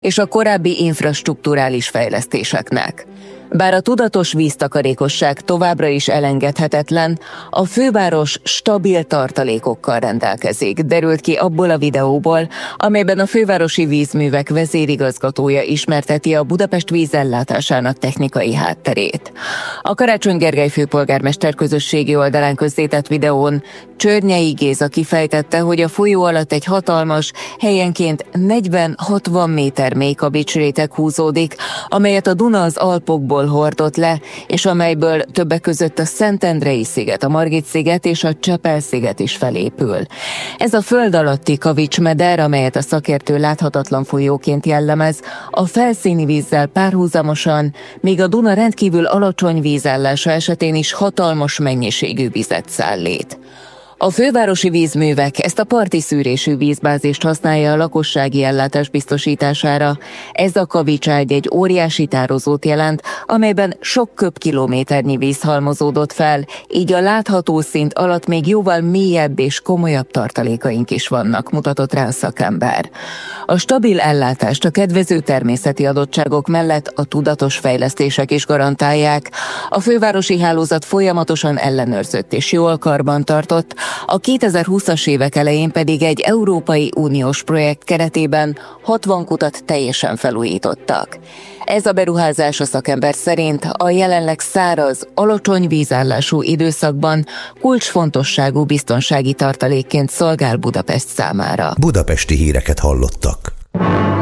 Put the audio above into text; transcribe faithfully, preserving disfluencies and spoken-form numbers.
és a korábbi infrastrukturális fejlesztéseknek. Bár a tudatos víztakarékosság továbbra is elengedhetetlen, a főváros stabil tartalékokkal rendelkezik, derült ki abból a videóból, amelyben a fővárosi vízművek vezérigazgatója ismerteti a Budapest vízellátásának technikai hátterét. A Karácsony Gergely főpolgármester közösségi oldalán közzétett videón Csörnyei Géza kifejtette, hogy a folyó alatt egy hatalmas, helyenként negyven-hatvan méter mély kavicsréteg húzódik, amelyet a Duna az Alpokból hordott le, és amelyből többek között a Szentendrei-sziget, a Margit-sziget és a Csepel-sziget is felépül. Ez a föld alatti kavicsmeder, amelyet a szakértő láthatatlan folyóként jellemez, a felszíni vízzel párhuzamosan, míg a Duna rendkívül alacsony vízállása esetén is hatalmas mennyiségű vizet szállít. A fővárosi vízművek ezt a parti szűrésű vízbázist használja a lakossági ellátás biztosítására. Ez a kavicságy egy óriási tározót jelent, amelyben sok köbkilométernyi víz halmozódott fel, így a látható szint alatt még jóval mélyebb és komolyabb tartalékaink is vannak, mutatott rá a szakember. A stabil ellátást a kedvező természeti adottságok mellett a tudatos fejlesztések is garantálják. A fővárosi hálózat folyamatosan ellenőrzött és jól karbantartott, a kétezer-húszas évek elején pedig egy Európai Uniós projekt keretében hatvan kutat teljesen felújítottak. Ez a beruházás a szakember szerint a jelenleg száraz, alacsony vízállású időszakban kulcsfontosságú biztonsági tartalékként szolgál Budapest számára. Budapesti híreket hallottak.